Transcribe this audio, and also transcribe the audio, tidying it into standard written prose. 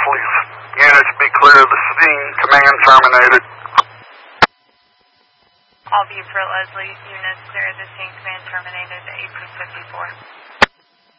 Leslie's units be clear of the scene. Command terminated. All Buford Leslie units clear of the scene. Command terminated at 1854.